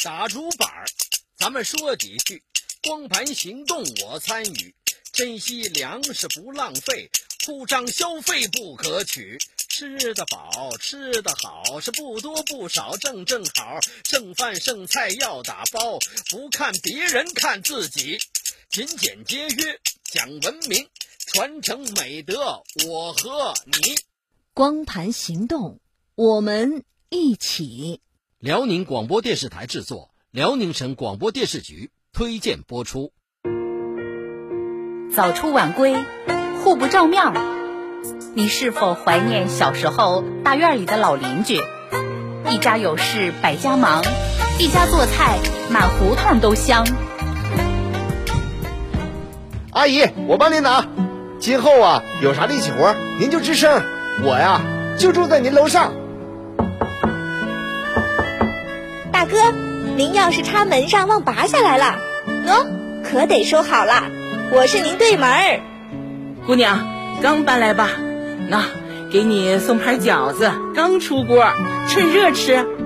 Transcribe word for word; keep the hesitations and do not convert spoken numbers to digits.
打竹板儿，咱们说几句。光盘行动我参与，珍惜粮食不浪费，铺张消费不可取。吃得饱，吃得好，是不多不少，正正好。剩饭剩菜要打包，不看别人看自己。勤俭节约讲文明，传承美德我和你。 光盘行动，我们一起。 辽宁广播电视台制作，辽宁省广播电视局推荐播出。 早出晚归，互不照面儿。你是否怀念小时候大院里的老邻居？一家有事百家忙，一家做菜满胡同都香。 阿姨，我帮您拿。今后啊，有啥力气活您就吱声，我呀就住在您楼上。 大哥，您钥匙插门上忘拔下来了，喏，可得收好了，我是您对门儿。 姑娘，刚搬来吧？那给你送盘饺子，刚出锅，趁热吃。